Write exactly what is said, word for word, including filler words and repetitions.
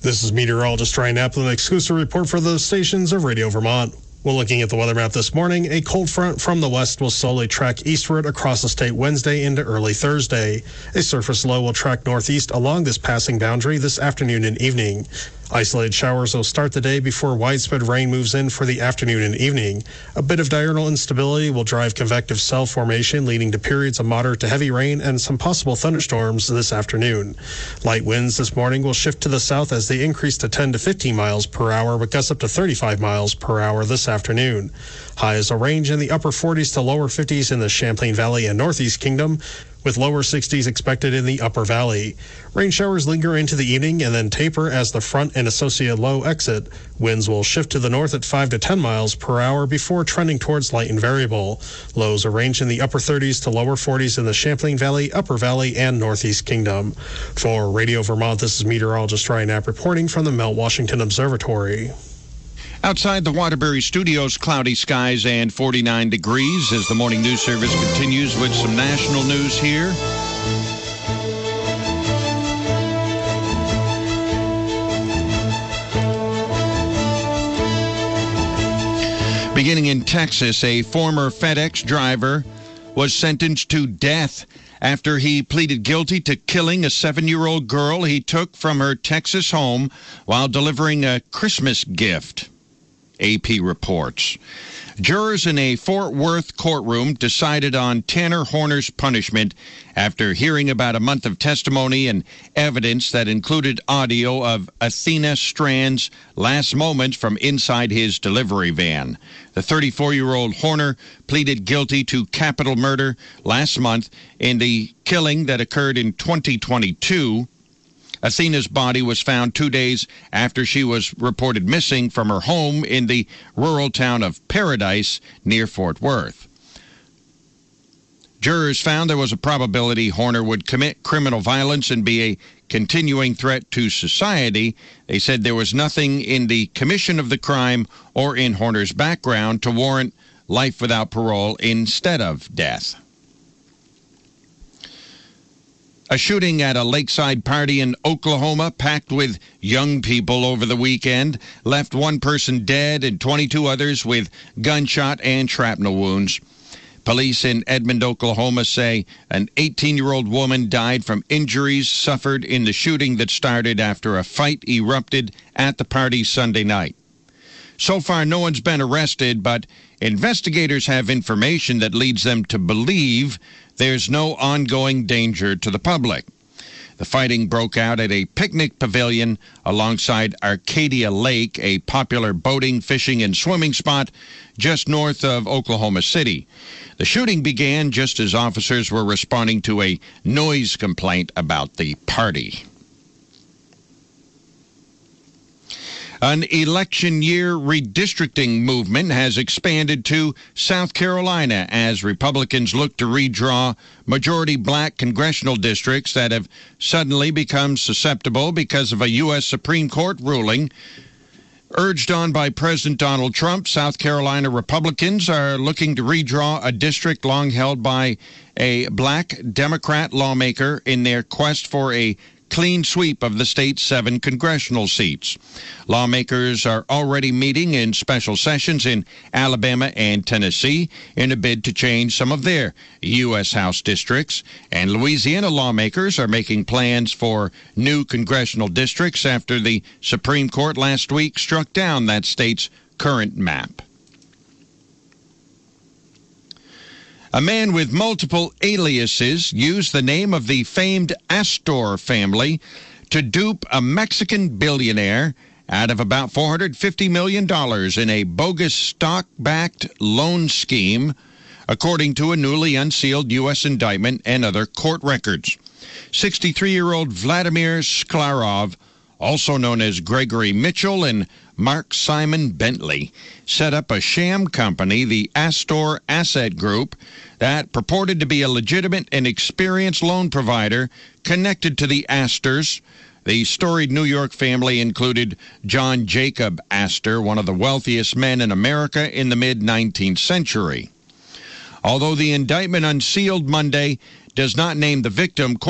This is meteorologist Ryan Knapp with an exclusive report for the stations of Radio Vermont. Well, looking at the weather map this morning, a cold front from the west will slowly track eastward across the state Wednesday into early Thursday. A surface low will track northeast along this passing boundary this afternoon and evening. Isolated showers will start the day before widespread rain moves in for the afternoon and evening. A bit of diurnal instability will drive convective cell formation, leading to periods of moderate to heavy rain and some possible thunderstorms this afternoon. Light winds this morning will shift to the south as they increase to ten to fifteen miles per hour, but gusts up to thirty-five miles per hour this afternoon. Highs will range in the upper forties to lower fifties in the Champlain Valley and Northeast Kingdom, with lower sixties expected in the upper valley. Rain showers linger into the evening and then taper as the front and associated low exit. Winds will shift to the north at five to ten miles per hour before trending towards light and variable. Lows are ranged in the upper thirties to lower forties in the Champlain Valley, upper valley, and Northeast Kingdom. For Radio Vermont, this is meteorologist Ryan Knapp reporting from the Mount Washington Observatory. Outside the Waterbury Studios, cloudy skies and forty-nine degrees as the morning news service continues with some national news here. Beginning in Texas, a former FedEx driver was sentenced to death after he pleaded guilty to killing a seven-year-old girl he took from her Texas home while delivering a Christmas gift. A P reports. Jurors in a Fort Worth courtroom decided on Tanner Horner's punishment after hearing about a month of testimony and evidence that included audio of Athena Strand's last moments from inside his delivery van. The thirty-four-year-old Horner pleaded guilty to capital murder last month in the killing that occurred in twenty twenty-two. Athena's body was found two days after she was reported missing from her home in the rural town of Paradise near Fort Worth. Jurors found there was a probability Horner would commit criminal violence and be a continuing threat to society. They said there was nothing in the commission of the crime or in Horner's background to warrant life without parole instead of death. A shooting at a lakeside party in Oklahoma packed with young people over the weekend left one person dead and twenty-two others with gunshot and shrapnel wounds. Police in Edmond, Oklahoma say an eighteen-year-old woman died from injuries suffered in the shooting that started after a fight erupted at the party Sunday night. So far, no one's been arrested, but investigators have information that leads them to believe there's no ongoing danger to the public. The fighting broke out at a picnic pavilion alongside Arcadia Lake, a popular boating, fishing, and swimming spot just north of Oklahoma City. The shooting began just as officers were responding to a noise complaint about the party. An election year redistricting movement has expanded to South Carolina as Republicans look to redraw majority black congressional districts that have suddenly become susceptible because of a U S Supreme Court ruling. Urged on by President Donald Trump, South Carolina Republicans are looking to redraw a district long held by a black Democrat lawmaker in their quest for a clean sweep of the state's seven congressional seats. Lawmakers are already meeting in special sessions in Alabama and Tennessee in a bid to change some of their U S House districts. And Louisiana lawmakers are making plans for new congressional districts after the Supreme Court last week struck down that state's current map. A man with multiple aliases used the name of the famed Astor family to dupe a Mexican billionaire out of about four hundred fifty million dollars in a bogus stock-backed loan scheme, according to a newly unsealed U S indictment and other court records. sixty-three-year-old Vladimir Sklarov, also known as Gregory Mitchell, and Mark Simon Bentley, set up a sham company, the Astor Asset Group, that purported to be a legitimate and experienced loan provider connected to the Astors. The storied New York family included John Jacob Astor, one of the wealthiest men in America in the mid-nineteenth century. Although the indictment unsealed Monday does not name the victim,